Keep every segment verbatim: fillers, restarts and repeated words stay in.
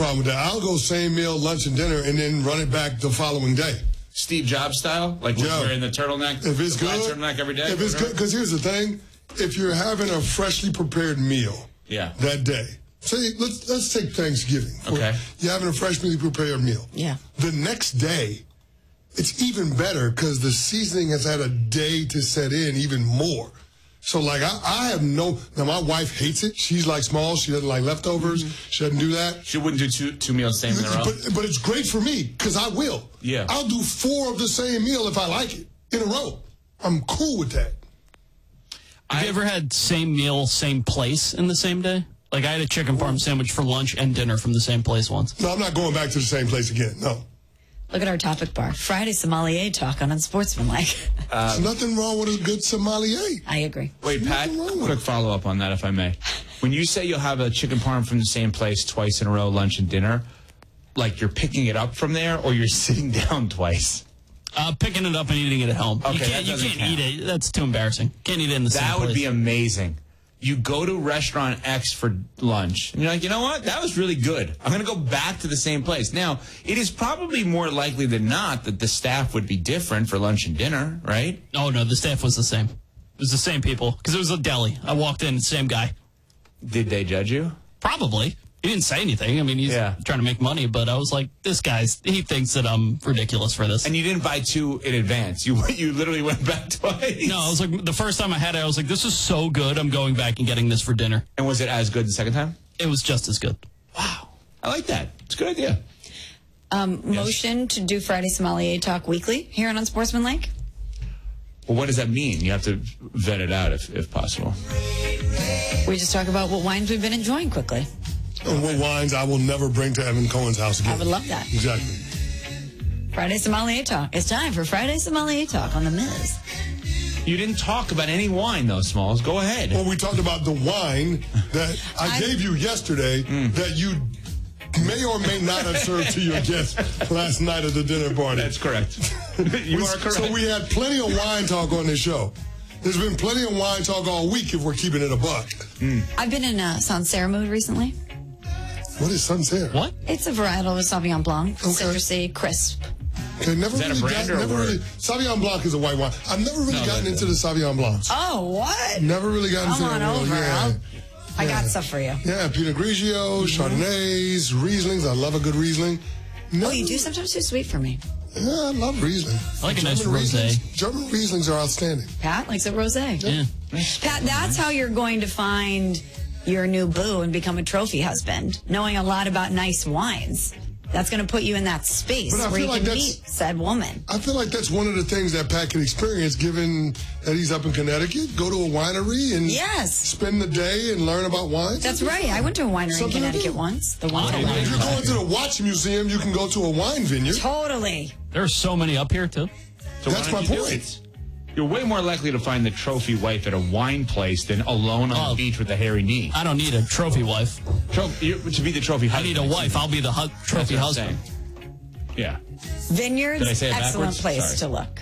problem with that. I'll go same meal, lunch and dinner, and then run it back the following day. Steve Jobs style? Like Yo, wearing the turtleneck? If it's the good, turtleneck every day? If it's good, because here's the thing. If you're having a freshly prepared meal yeah. that day, say, let's, let's take Thanksgiving. Okay. You're having a freshly prepared meal. Yeah. The next day, it's even better because the seasoning has had a day to set in even more. So, like, I, I have no... Now, my wife hates it. She's, like, small. She doesn't like leftovers. Mm-hmm. She doesn't do that. She wouldn't do two two meals same in a row? But, but it's great for me because I will. Yeah. I'll do four of the same meal if I like it in a row. I'm cool with that. Have you ever had same meal, same place in the same day? Like, I had a chicken parm sandwich for lunch and dinner from the same place once. No, I'm not going back to the same place again. No. Look at our topic bar. Friday sommelier talk on Unsportsmanlike. Uh, There's nothing wrong with a good sommelier. I agree. Wait, Pat, quick follow-up on that, if I may. When you say you'll have a chicken parm from the same place twice in a row, lunch and dinner, like you're picking it up from there, or you're sitting down twice? Uh, picking it up and eating it at home. Okay, you can't, that you doesn't can't count. eat it. That's too embarrassing. Can't eat it in the same That place. would be amazing. You go to restaurant X for lunch, and you're like, you know what? That was really good. I'm going to go back to the same place. Now, it is probably more likely than not that the staff would be different for lunch and dinner, right? Oh, no, the staff was the same. It was the same people, because it was a deli. I walked in, same guy. Did they judge you? Probably. He didn't say anything. I mean, he's Yeah. trying to make money, but I was like, this guy's, he thinks that I'm ridiculous for this. And you didn't buy two in advance. You you literally went back twice. No, I was like, the first time I had it, I was like, this is so good. I'm going back and getting this for dinner. And was it as good the second time? It was just as good. Wow. I like that. It's a good idea. Um, motion to do Friday sommelier talk weekly here on Unsportsmanlike. Well, what does that mean? You have to vet it out if, if possible. We just talk about what wines we've been enjoying quickly. And what wines I will never bring to Evan Cohen's house again. I would love that. Exactly. Friday sommelier talk. It's time for Friday sommelier talk on The Miz. You didn't talk about any wine, though, Smalls. Go ahead. Well, we talked about the wine that I, I gave you yesterday Mm. that you may or may not have served to your guests last night at the dinner party. That's correct. you We- are correct. So we had plenty of wine talk on this show. There's been plenty of wine talk all week if we're keeping it a buck. Mm. I've been in a Sancerre mood recently. What is Sancerre? What? It's a varietal of Sauvignon Blanc. Okay. Citrusy, crisp. Okay, never Is that a really brand got, or a never word? really. Sauvignon Blanc is a white wine. I've never really No, gotten that's into the Sauvignon Blancs. Oh, what? Never really gotten Come into on the world. over. Yeah. I'll, I Yeah. got stuff for you. Yeah, Pinot Grigio, Chardonnays, Rieslings. I love a good Riesling. Oh, you do sometimes too sweet for me. Yeah, I love Riesling. I like a nice German rosé. Rieslings- German Rieslings are outstanding. Pat likes a rosé. Yeah. Pat, that's how you're going to find your new boo and become a trophy husband, knowing a lot about nice wines. That's going to put you in that space But I where feel you like can that's- meet said woman. I feel like that's one of the things that Pat can experience, given that he's up in Connecticut. Go to a winery and Yes. spend the day and learn about wines. That's right. I went to a winery Something in to Connecticut do. once. The one Oh, to yeah. If you're going to the watch museum, you can go to a wine vineyard. Totally. There are so many up here, too. So why That's don't my you do point. it? You're way more likely to find the trophy wife at a wine place than alone on Oh. the beach with a hairy knee. I don't need a trophy wife. Trophy, you, to be the trophy I husband. need a wife. I'll be the hu- That's trophy what I'm husband. saying. Yeah. Vineyards, Did I say it excellent backwards? place Sorry. to look.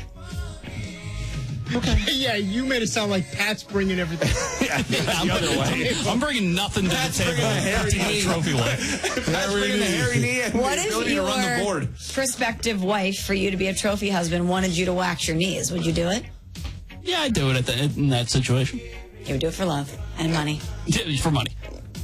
Yeah, you made it sound like Pat's bringing everything. Yeah, the other way. I'm bringing nothing to the That's table. bringing a hairy to my knee. trophy wife. That's bringing the hairy knee and What the if ability to your run the board. prospective wife, for you to be a trophy husband, wanted you to wax your knees? Would you do it? Yeah, I do it at the, in that situation. You would do it for love and money. Yeah, for money.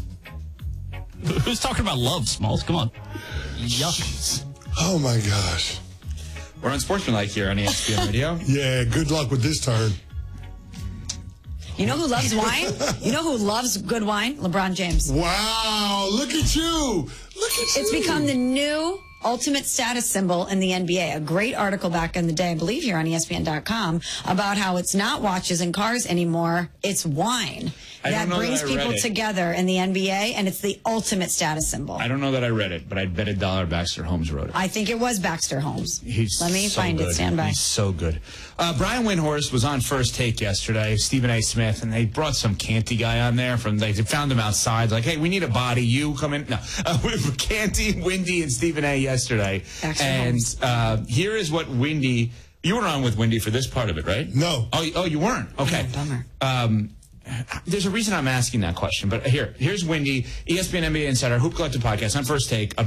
Who's talking about love, Smalls? Come on. Yuck. Oh my gosh. We're on Sportsmanlike here on E S P N Radio. Yeah, good luck with this turn. You know who loves wine? You know who loves good wine? LeBron James. Wow, look at you. Look at you. It's become the new ultimate status symbol in the N B A. A great article back in the day, I believe here on E S P N dot com, about how it's not watches and cars anymore, it's wine. I that don't know brings that I read people it. together in the N B A, and it's the ultimate status symbol. I don't know that I read it, but I'd bet a dollar Baxter Holmes wrote it. I think it was Baxter Holmes. He's Let me so find good. it. Stand by. He's so good. Uh, Brian Windhorst was on First Take yesterday, Stephen A. Smith, and they brought some Canty guy on there. From They found him outside, like, hey, we need a body. You come in. No. Uh, with Canty, Windy, and Stephen A. yesterday. Baxter and Holmes. uh, here is what Windy, you were on with Windy for this part of it, right? No. Oh, oh you weren't? Okay. Oh, bummer. Um, there's a reason I'm asking that question, but here, here's Windy, E S P N N B A Insider, Hoop Collective Podcast on First Take.